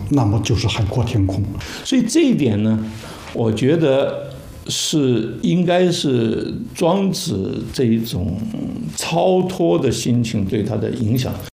那么就是海阔天空。 所以这一点呢，我觉得应该是庄子这一种超脱的心情对他的影响。